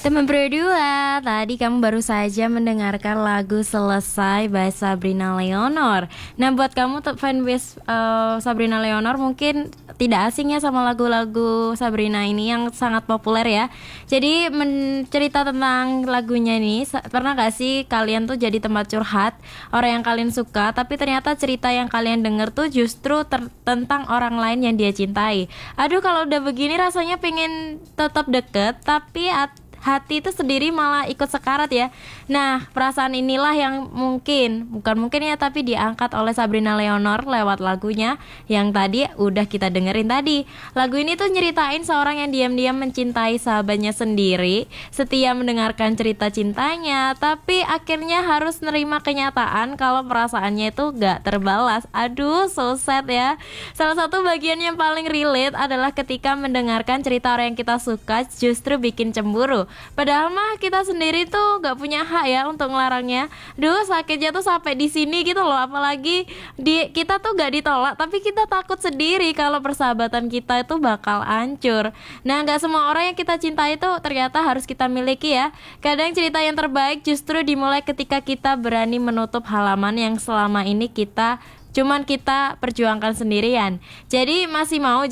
Teman berdua, tadi kamu baru saja mendengarkan lagu Selesai by Sabrina Leonor. Nah, buat kamu fanbase Sabrina Leonor mungkin tidak asing ya sama lagu-lagu Sabrina ini yang sangat populer ya. Jadi mencerita tentang lagunya nih, pernah gak sih kalian tuh jadi tempat curhat orang yang kalian suka, tapi ternyata cerita yang kalian denger tuh justru tentang orang lain yang dia cintai. Aduh, kalau udah begini rasanya pengen tetap deket, tapi hati itu sendiri malah ikut sekarat ya. Nah, perasaan inilah yang bukan mungkin ya, tapi diangkat oleh Sabrina Leonor lewat lagunya yang tadi udah kita dengerin tadi. Lagu ini tuh nyeritain seorang yang diam-diam mencintai sahabatnya sendiri, setia mendengarkan cerita cintanya, tapi akhirnya harus nerima kenyataan kalau perasaannya itu gak terbalas. Aduh, so sad ya. Salah satu bagian yang paling relate adalah ketika mendengarkan cerita orang yang kita suka justru bikin cemburu. Padahal mah kita sendiri tuh gak punya hak ya untuk ngelarangnya. Duh, sakitnya tuh sampai di sini gitu loh. Apalagi kita tuh gak ditolak, tapi kita takut sendiri kalau persahabatan kita itu bakal hancur. Nah, gak semua orang yang kita cintai itu ternyata harus kita miliki ya. Kadang cerita yang terbaik justru dimulai ketika kita berani menutup halaman yang selama ini kita perjuangkan sendirian. Jadi masih mau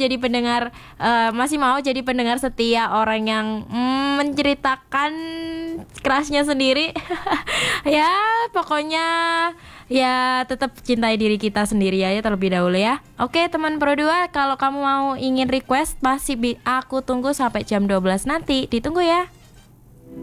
jadi pendengar setia orang yang menceritakan kerasnya sendiri. Ya, pokoknya ya tetap cintai diri kita sendiri ya terlebih dahulu ya. Oke, teman Pro 2, kalau kamu ingin request aku tunggu sampai jam 12 nanti. Ditunggu ya.